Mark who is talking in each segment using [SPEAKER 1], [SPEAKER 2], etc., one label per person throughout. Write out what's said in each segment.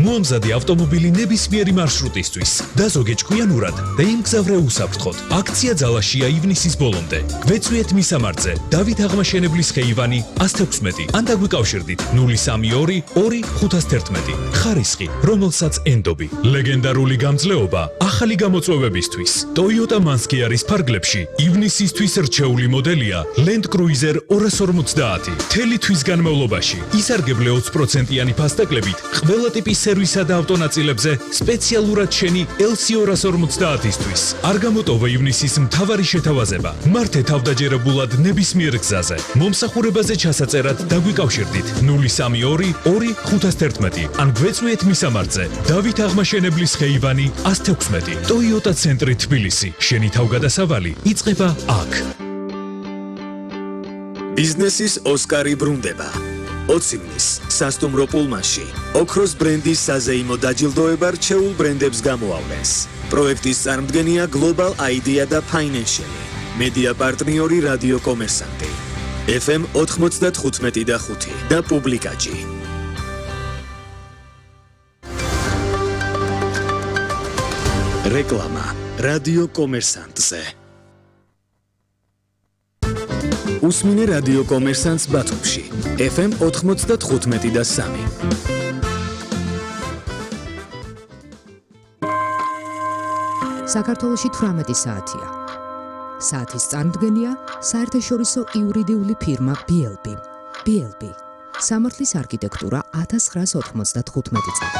[SPEAKER 1] მოამზადე ავტომობილი ნებისმიერი მარშრუტისთვის. დაზოგე ჭკვიანურად და იმგზავრე უსაფრთხოდ. აქცია ძალაშია ივნისის ბოლომდე. გვეწვიეთ მისამართზე. დავით აღმაშენებლის ხეივანი 116 ან დაგვიკავშირდით 032 2 511. ხარისხი, რომელსაც ენდობი. ლეგენდარული გამძლეობა ახალი გამოწვევებისთვის. Toyota Manskiaris ფარგლებში ივნისისთვის რჩეული მოდელია Land Cruiser 250. თელი თვის განმავლობაში ისარგებლე 20%-იანი ფასტაკლებით ყველა ტიპის სერვისსა და ავტონაწილებზე სპეციალურად შენი LC250-ისთვის. არ გამოტოვა ივნისის მთავარი შეთავაზება. მართე თავდაჯერებულად ნებისმიერ გზაზე. მომსახურებაზე ჩასაწერად დაგვიკავშირდით 032 2 511 ან გვეწვიეთ მისამართზე. დავით აღმაშენებლის ხეივანი 116. Toyota ცენტრი თბილისი. შენი თავგადასავალი იწყება აქ.
[SPEAKER 2] ბიზნესის ოსკარი ბრუნდება. 20 ივნის სასტუმრო პულმანში ოქროს ბრენდის საზეიმო დაჯილდოება რჩეულ ბრენდებს გამოავლენს. პროექტის წარმომადგენია Global Idea და Financial. მედია პარტნიორი რადიო კომერსანტი. FM 95.5 და პუბლიკაჯი. რეკლამა რადიო კომერსანტზე. უსმინე რადიო კომერსანტს ბათუმში. FM 95 და 3.
[SPEAKER 3] საქართველოში 18 საათია. საათის წარმომდგენია საერთაშორისო იურიდიული ფირმა BLB. BLB. სამართლის არქიტექტურა 1995 წელი.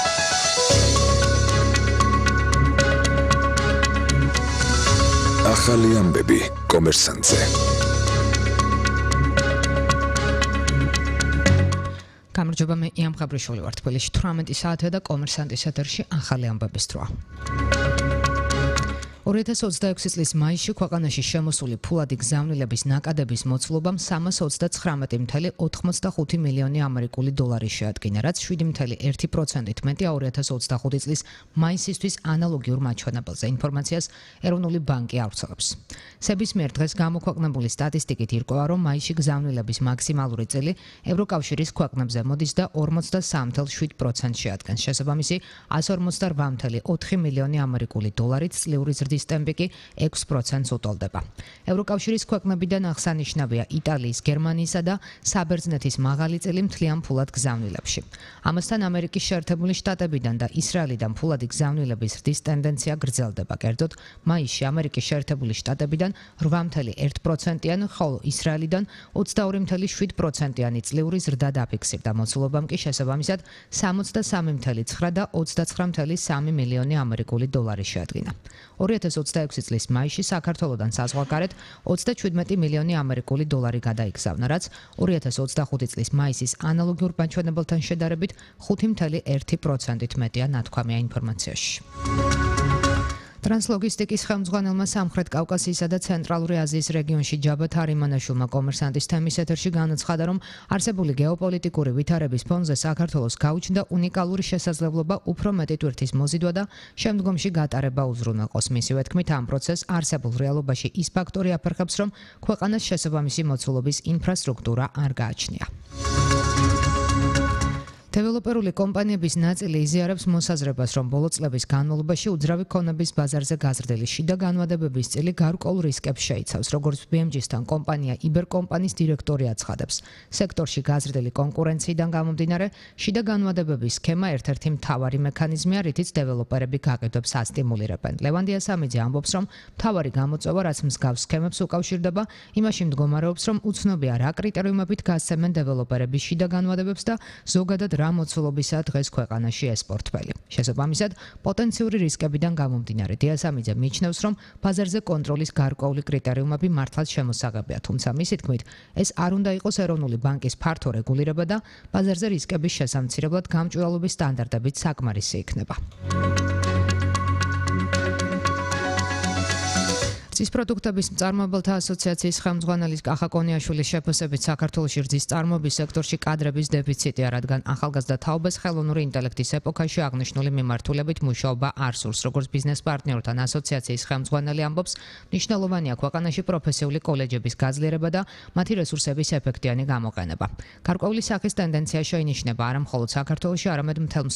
[SPEAKER 4] ახალი ამბები კომერსანტზე.
[SPEAKER 3] გამარჯობა, მე იამ ხაბრიშვილი ვარ. თბილისში 18 საათია და კომერსანტის ეთერში ახალი ამბების დროა. 2026 წლის მაისში ქვეყანაში შემოსული ფულადი გზავნილების ნაკადების მოცულობამ 319.85 მილიონი ამერიკული დოლარი შეადგინა, რაც 7.1%-ით მეტია 2025 წლის მაისისთვის ანალოგიურ მაჩვენებელზე. ინფორმაციას ეროვნული ბანკი ავრცელებს. სების მიერ დღეს გამოქვეყნებული სტატისტიკით ირკვევა, რომ მაისში გზავნილების მაქსიმალური წილი ევროკავშირის ქვეყნებზე მოდის და 43.7% შეადგენს. შესაბამისი 148.4 მილიონი ამერიკული დოლარით წლიური ზრდის ტემპი კი 6%-ს უტოლდება. ევროკავშირის ქვეყნებიდან აღსანიშნავია იტალიის, გერმანიისა და საბერძნეთის მაღალი წილი მთლიან ფულად გზავნილებში. ამასთან ამერიკის შეერთებული შტატებიდან და ისრაელიდან ფულადი გზავნილების ზრდის ტენდენცია გრძელდება. კერძოდ, მაისში ამერიკის შეერთებული შტატებიდან 8.1%-იანი, ხოლო ისრაელიდან 22.7%-იანი წლიური ზრდა დაფიქსირდა. მოცულობამ კი შესაბამისად 63.9 და 29.3 მილიონი ამერიკული დოლარი შეადგინა. 2026 წლის მაისში საქართველოდან საზღვარგარეთ 37 მილიონი ამერიკული დოლარი გადაიგზავნა, რაც 2025 წლის მაისის ანალოგიურ მაჩვენებელთან შედარებით 5.1%-ით მეტია, ნათქვამია ინფორმაციაში. ტრანსლოგისტიკის ხელმძღვანელმა სამხრეთ კავკასიისა და ცენტრალური აზიის რეგიონში ჯაბათ არიმანაშვილმა კომერსანტის თემის ეთერში განაცხადა, რომ არსებული გეოპოლიტიკური ვითარების ფონზე საქართველოს გაუჩნდა უნიკალური შესაძლებლობა უფრო მეტი ტვირთის მოზიდვა და შემდგომში გატარება უზრუნველყოს. მისივე თქმით, ამ პროცესს არსებულ რეალობაში ის ფაქტორი აფერხებს, რომ ქვეყანას შესაბამისი მოცულობის ინფრასტრუქტურა არ გააჩნია. დეველოპერული კომპანიების ნაწილი იზიარებს მოსაზრებას, რომ ბოლო წლების განმავლობაში უძრავი ქონების ბაზარზე გაზრდილი შიდა განვადებების წილი გარკვეულ რისკებს შეიცავს, როგორც BMG-სთან კომპანია იბერკომპანიის დირექტორი აცხადებს. სექტორში გაზრდილი კონკურენციიდან გამომდინარე, შიდა განვადებების სქემა ერთ-ერთი მთავარი მექანიზმია, რითიც დეველოპერები გაყიდვებს ასტიმულირებენ. ლევანდია სამიძე ამბობს, რომ მთავარი გამოწვევა, რაც მსგავს სქემებს უკავშირდება, იმაში მდგომარეობს, რომ უცნობია რა კრიტერიუმებით გასცემენ დეველოპერები შიდა განვადებებს და ზოგადად რა მოცულობისაა დღეს ქვეყანაში ეს პორტფელი. შესაბამისად, პოტენციური რისკებიდან გამომდინარე, დიასამიძე მიიჩნევს, რომ ბაზარზე კონტროლის გარკვეული კრიტერიუმები მართლაც შემოსაღებია, თუმცა მისი თქმით, ეს არ უნდა იყოს ეროვნული ბანკის ფართო რეგულირება და ბაზარზე რისკების შესამცირებლად გამჭვირვალობის სტანდარტებით საკმარისი იქნება. რძის პროდუქტების მწარმოებელთა ასოციაციის ხელმძღვანელის კახა კონიაშვილის შეფასებით საქართველოში რძის წარმოების სექტორში კადრების დეფიციტია, რადგან ახალგაზრდა თაობას ხელოვნური ინტელექტის ეპოქაში აღნიშნული მიმართულებით მუშაობა არ სურს. როგორც ბიზნეს პარტნიორთან ასოციაციის ხელმძღვანელი ამბობს, მნიშვნელოვანია ქვეყანაში პროფესიული კოლეჯების გაძლიერება და მათი რესურსების ეფექტიანი გამოყენება. გარკვეული სახის ტენდენცია შეინიშნება არა მხოლოდ საქართველოში, არამედ მთელ